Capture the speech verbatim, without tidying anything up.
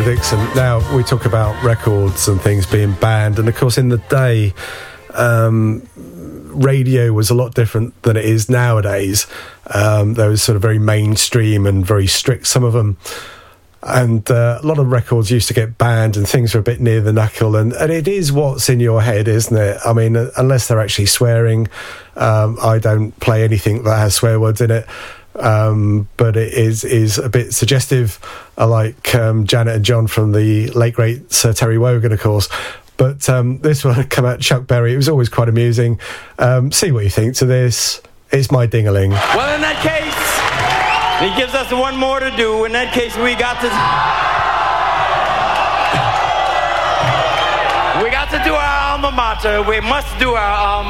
for Dixon. Now, we talk about records and things being banned, and of course in the day, um, radio was a lot different than it is nowadays. Um, there was sort of very mainstream and very strict, some of them. And uh, a lot of records used to get banned and things were a bit near the knuckle, and, and it is what's in your head, isn't it? I mean, uh, unless they're actually swearing, um, I don't play anything that has swear words in it, um, but it is is a bit suggestive. I like um, Janet and John from the late great Sir Terry Wogan, of course, but um, this one had come out Chuck Berry. It was always quite amusing. Um, see what you think to this. It's My Ding-a-Ling. Well, in that case, he gives us one more to do. In that case, we got to... We got to do our alma mater. We must do our alma